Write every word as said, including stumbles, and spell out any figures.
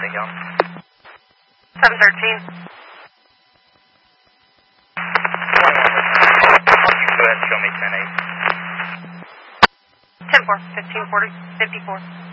Big Elm. seven thirteen. Go ahead and show me ten eight. ten four, fifteen forty, fifty-four.